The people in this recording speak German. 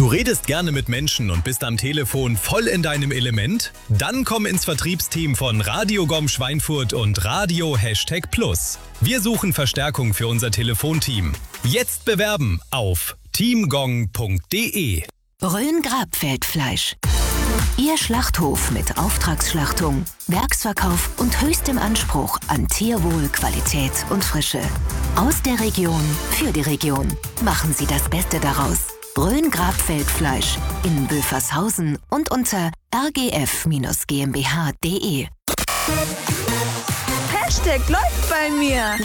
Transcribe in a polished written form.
Du redest gerne mit Menschen und bist am Telefon voll in deinem Element? Dann komm ins Vertriebsteam von Radio Gom Schweinfurt und Radio #Plus. Wir suchen Verstärkung für unser Telefonteam. Jetzt bewerben auf teamgong.de. Rhön-Grabfeld-Fleisch. Ihr Schlachthof mit Auftragsschlachtung, Werksverkauf und höchstem Anspruch an Tierwohl, Qualität und Frische. Aus der Region für die Region. Machen Sie das Beste daraus. Rhön-Grabfeld-Fleisch in Böfershausen und unter rgf-gmbh.de. Hashtag läuft bei mir.